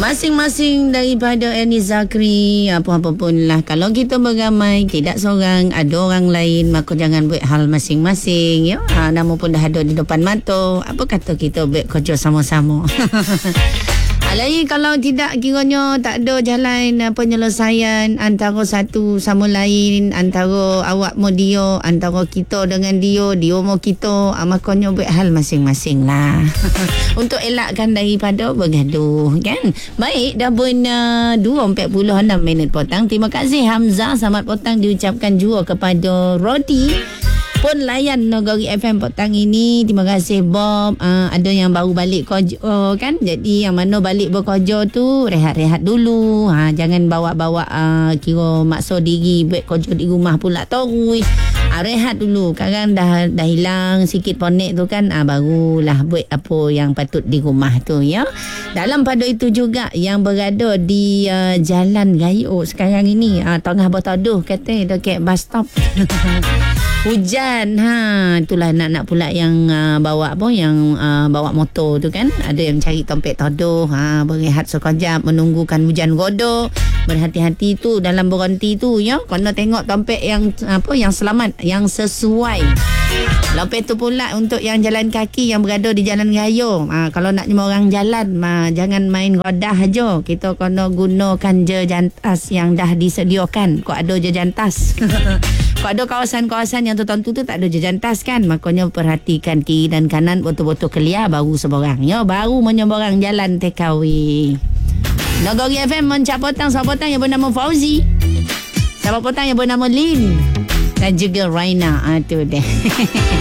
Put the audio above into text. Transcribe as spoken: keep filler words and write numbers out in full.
Masing-masing daripada Ernie Zakri, apa-apa pun lah. Kalau kita beramai, tidak seorang, ada orang lain, maka jangan buat hal masing-masing. Ya? Ha, nama pun dah ada di depan mata. Apa kata kita buat kerja sama-sama? Lagi kalau tidak, kiranya tak ada jalan penyelesaian antara satu sama lain, antara awak mau dia, antara kita dengan dia, dia mau kita, makanya buat hal masing-masing lah. Untuk elakkan daripada bergaduh, kan? Baik, dah pun uh, dua empat puluh enam minit petang. Terima kasih Hamzah, selamat petang diucapkan juga kepada Rodi pun layan Nagari F M petang ini. Terima kasih Bob. Uh, ada yang baru balik kerja uh, kan. Jadi yang mana balik bekerja tu rehat-rehat dulu. Ha, jangan bawa-bawa uh, kira maksa diri buat kerja di rumah pula terus. Uh, rehat dulu. Sekarang dah dah hilang sikit ponek tu kan. Uh, barulah buat apa yang patut di rumah tu ya. Dalam pada itu juga yang berada di uh, Jalan Gayo sekarang ini. Uh, tengah bertaduh kata dekat bus stop. Hujan, ha, itulah nak-nak pula yang uh, bawa apa, yang uh, bawa motor tu kan. Ada yang cari tempat teduh, ha, berehat sekejap, menunggukan hujan godok. Berhati-hati tu dalam berhenti tu ya. Kena tengok tempat yang apa, yang selamat, yang sesuai. Lepas tu pula untuk yang jalan kaki yang berada di jalan raya, ha, kalau nak jumpa orang jalan, ha, jangan main rodah aja. Kita kena gunakan jejantas yang dah disediakan. Kau ada jejantas. Kalau ada kawasan-kawasan yang tertentu tu tak ada jejantas kan, makanya perhatikan kiri dan kanan betul-betul clear baru seberang ya, baru menyeberang jalan T K W. Nagari F M mencap petang, sahabat petang yang bernama Fauzi, sahabat petang yang bernama Lin dan juga Raina. Ah, tu deh.